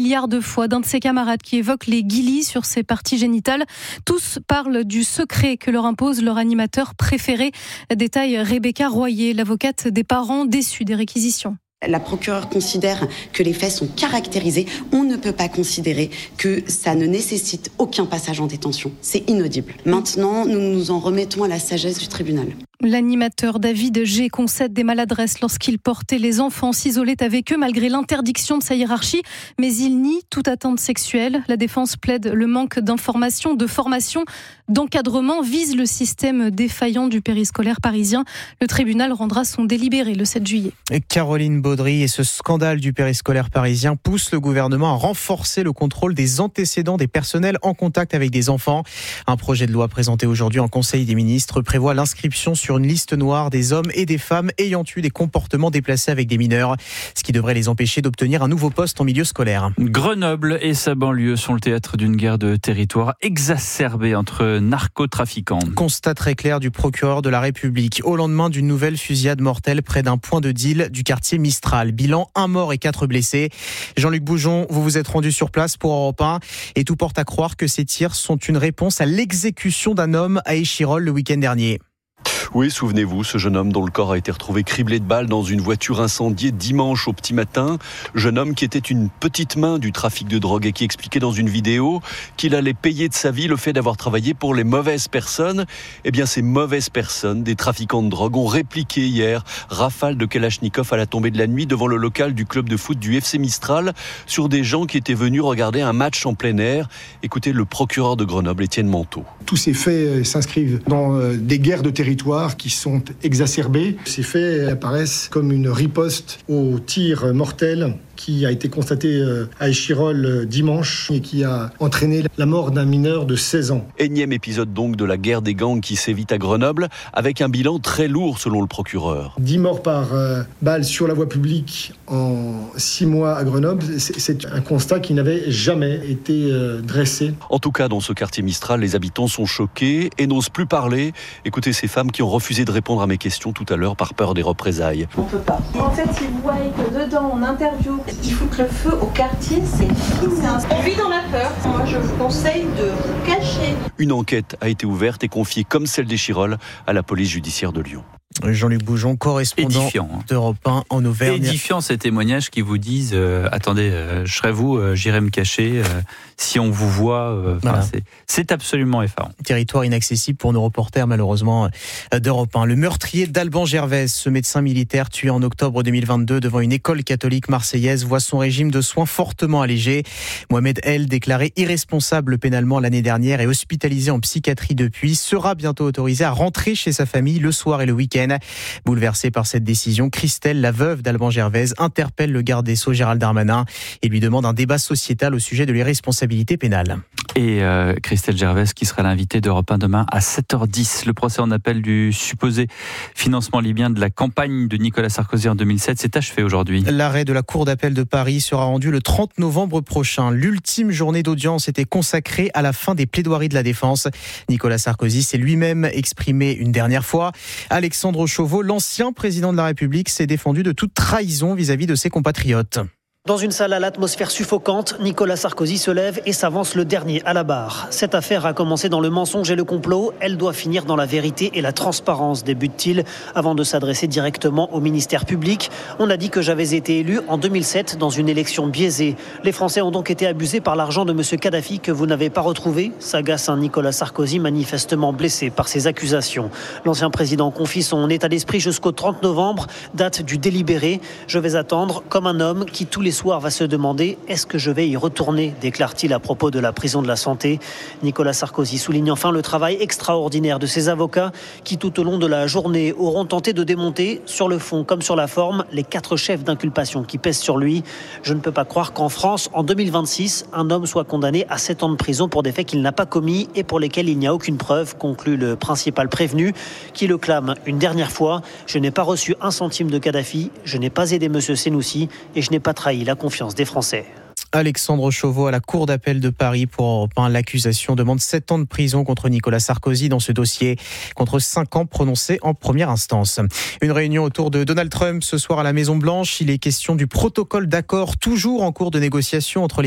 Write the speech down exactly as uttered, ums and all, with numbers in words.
milliards de fois d'un de ses camarades qui évoque les guilis sur ses parties génitales. Tous parlent du secret que leur impose leur animateur préféré. Détaille Rebecca Royer, l'avocate des parents déçus des réquisitions. La procureure considère que les faits sont caractérisés. On ne peut pas considérer que ça ne nécessite aucun passage en détention. C'est inaudible. Maintenant, nous nous en remettons à la sagesse du tribunal. L'animateur David G concède des maladresses lorsqu'il portait les enfants, s'isolait avec eux malgré l'interdiction de sa hiérarchie, mais il nie toute atteinte sexuelle. La défense plaide le manque d'information, de formation, d'encadrement, vise le système défaillant du périscolaire parisien. Le tribunal rendra son délibéré le sept juillet. Et Caroline Baudry et ce scandale du périscolaire parisien poussent le gouvernement à renforcer le contrôle des antécédents des personnels en contact avec des enfants. Un projet de loi présenté aujourd'hui en Conseil des ministres prévoit l'inscription sur une liste noire des hommes et des femmes ayant eu des comportements déplacés avec des mineurs, ce qui devrait les empêcher d'obtenir un nouveau poste en milieu scolaire. Grenoble et sa banlieue sont le théâtre d'une guerre de territoire exacerbée entre narcotrafiquants. Constat très clair du procureur de la République au lendemain d'une nouvelle fusillade mortelle près d'un point de deal du quartier Mistral. Bilan, un mort et quatre blessés. Jean-Luc Boujon, vous vous êtes rendu sur place pour Europe un et tout porte à croire que ces tirs sont une réponse à l'exécution d'un homme à Échirolles le week-end dernier. Oui, souvenez-vous, ce jeune homme dont le corps a été retrouvé criblé de balles dans une voiture incendiée dimanche au petit matin. Jeune homme qui était une petite main du trafic de drogue et qui expliquait dans une vidéo qu'il allait payer de sa vie le fait d'avoir travaillé pour les mauvaises personnes. Eh bien, ces mauvaises personnes, des trafiquants de drogue, ont répliqué hier rafale de Kalachnikov à la tombée de la nuit devant le local du club de foot du F C Mistral sur des gens qui étaient venus regarder un match en plein air. Écoutez le procureur de Grenoble, Étienne Manteau. Tous ces faits s'inscrivent dans des guerres de territoire qui sont exacerbés. Ces faits apparaissent comme une riposte au tir mortel qui a été constaté à Échirolles dimanche et qui a entraîné la mort d'un mineur de seize ans. Énième épisode donc de la guerre des gangs qui sévit à Grenoble, avec un bilan très lourd selon le procureur. dix morts par euh, balle sur la voie publique en six mois à Grenoble, c'est, c'est un constat qui n'avait jamais été euh, dressé. En tout cas, dans ce quartier Mistral, les habitants sont choqués et n'osent plus parler. Écoutez ces femmes qui ont refusé de répondre à mes questions tout à l'heure par peur des représailles. On peut pas. En fait, ils voient que dedans, on interview. Il faut que le feu au quartier, c'est immense. On vit dans la peur. Moi, je vous conseille de vous cacher. Une enquête a été ouverte et confiée, comme celle d'Échirolles, à la police judiciaire de Lyon. Jean-Luc Boujon, correspondant Édifiant, hein. d'Europe un en Auvergne. Édifiant ces témoignages qui vous disent euh, attendez, euh, je serai vous, euh, j'irai me cacher. Euh, si on vous voit, euh, voilà. c'est, c'est absolument effarant. Territoire inaccessible pour nos reporters, malheureusement, d'Europe un. Le meurtrier d'Alban Gervais, ce médecin militaire tué en octobre deux mille vingt-deux devant une école catholique marseillaise, voit son régime de soins fortement allégé. Mohamed El, déclaré irresponsable pénalement l'année dernière et hospitalisé en psychiatrie depuis, sera bientôt autorisé à rentrer chez sa famille le soir et le week-end. Bouleversée par cette décision, Christelle, la veuve d'Alban Gervais, interpelle le garde des Sceaux Gérald Darmanin et lui demande un débat sociétal au sujet de l'irresponsabilité pénale. Et euh, Christelle Gervais qui sera l'invitée d'Europe un demain à sept heures dix. Le procès en appel du supposé financement libyen de la campagne de Nicolas Sarkozy en deux mille sept s'est achevé aujourd'hui. L'arrêt de la Cour d'appel de Paris sera rendu le trente novembre prochain. L'ultime journée d'audience était consacrée à la fin des plaidoiries de la défense. Nicolas Sarkozy s'est lui-même exprimé une dernière fois. Alexandre Chauveau, l'ancien président de la République, s'est défendu de toute trahison vis-à-vis de ses compatriotes. Dans une salle à l'atmosphère suffocante, Nicolas Sarkozy se lève et s'avance le dernier à la barre. Cette affaire a commencé dans le mensonge et le complot. Elle doit finir dans la vérité et la transparence, débute-t-il, avant de s'adresser directement au ministère public. On a dit que j'avais été élu en deux mille sept dans une élection biaisée. Les Français ont donc été abusés par l'argent de M. Kadhafi que vous n'avez pas retrouvé. S'agace un Nicolas Sarkozy manifestement blessé par ces accusations. L'ancien président confie son état d'esprit jusqu'au trente novembre, date du délibéré. Je vais attendre comme un homme qui tous les soir va se demander « Est-ce que je vais y retourner ?» déclare-t-il à propos de la prison de la Santé. Nicolas Sarkozy souligne enfin le travail extraordinaire de ses avocats qui tout au long de la journée auront tenté de démonter sur le fond comme sur la forme les quatre chefs d'inculpation qui pèsent sur lui. Je ne peux pas croire qu'en France, en deux mille vingt-six, un homme soit condamné à sept ans de prison pour des faits qu'il n'a pas commis et pour lesquels il n'y a aucune preuve, conclut le principal prévenu qui le clame une dernière fois. Je n'ai pas reçu un centime de Kadhafi, je n'ai pas aidé M. Senoussi et je n'ai pas trahi la confiance des Français. Alexandre Chauveau à la Cour d'appel de Paris pour Europe un. L'accusation demande sept ans de prison contre Nicolas Sarkozy dans ce dossier, contre cinq ans prononcés en première instance. Une réunion autour de Donald Trump ce soir à la Maison Blanche. Il est question du protocole d'accord toujours en cours de négociation entre les